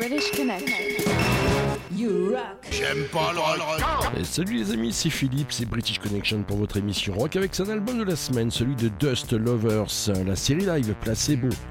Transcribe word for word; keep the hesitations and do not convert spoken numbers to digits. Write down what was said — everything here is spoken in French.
British Connection. You rock. J'aime pas le rock. Et salut les amis, c'est Philippe, c'est British Connection pour votre émission rock avec son album de la semaine, celui de Dust Lovers. La série live Placebo